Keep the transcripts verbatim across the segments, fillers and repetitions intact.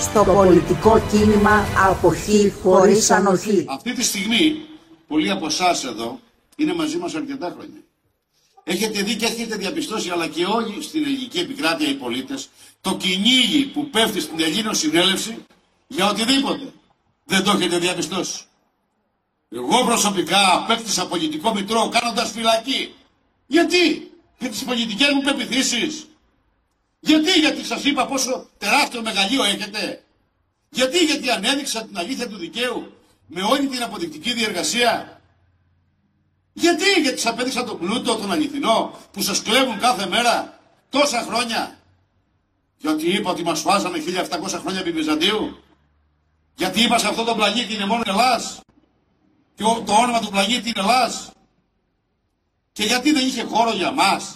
στο πολιτικό κίνημα Αποχή χωρίς Ανοχή. Αυτή τη στιγμή, πολλοί από εσάς εδώ είναι μαζί μας αρκετά χρόνια. Έχετε δει και έχετε διαπιστώσει, αλλά και όλοι στην ελληνική επικράτεια οι πολίτες, το κυνήγι που πέφτει στην Ελληνοσυνέλευση για οτιδήποτε. Δεν το έχετε διαπιστώσει? Εγώ προσωπικά απέκτησα πολιτικό μητρό κάνοντας φυλακή. Γιατί? Για τις πολιτικές μου πεποιθήσεις. Γιατί? Γιατί σας είπα πόσο τεράστιο μεγαλείο έχετε. Γιατί? Γιατί ανέδειξα την αλήθεια του δικαίου με όλη την αποδεικτική διεργασία. Γιατί? Γιατί σας απέδειξα τον πλούτο, τον αληθινό που σας κλέβουν κάθε μέρα τόσα χρόνια. Γιατί είπα ότι μας φάζανε χίλια επτακόσια χρόνια επί Βυζαντίου. Γιατί είπα σε αυτό τον πλανήτη είναι μόνο Ελλάς. Και το όνομα του πλανήτη είναι Ελλάς. Και γιατί δεν είχε χώρο για μας.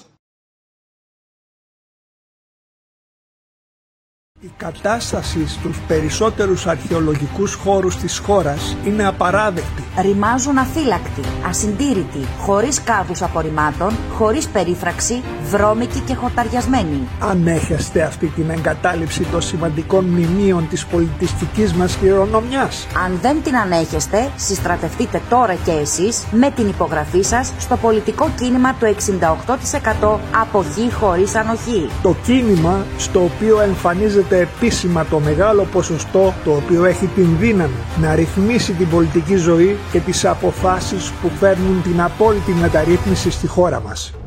Η κατάσταση στους περισσότερους αρχαιολογικούς χώρους της χώρας είναι απαράδεκτη. Ρημάζουν αφύλακτοι, ασυντήρητοι, χωρίς κάδους απορριμμάτων, χωρίς περίφραξη, βρώμικοι και χορταριασμένοι. Ανέχεστε αυτή την εγκατάλειψη των σημαντικών μνημείων της πολιτιστικής μας κληρονομιάς? Αν δεν την ανέχεστε, συστρατευτείτε τώρα και εσείς με την υπογραφή σας στο πολιτικό κίνημα του εξήντα οκτώ τοις εκατό Αποχή χωρίς Ανοχή. Το κίνημα στο οποίο εμφανίζεται επίσημα το μεγάλο ποσοστό το οποίο έχει την δύναμη να ρυθμίσει την πολιτική ζωή και τις αποφάσεις που φέρνουν την απόλυτη μεταρρύθμιση στη χώρα μας.